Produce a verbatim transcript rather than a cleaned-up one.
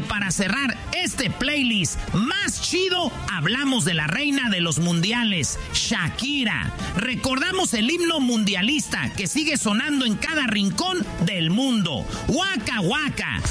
para cerrar este playlist más chido, hablamos de la reina de los mundiales, Shakira. Recordamos el himno mundialista que sigue sonando en cada rincón del mundo. Waka Waka.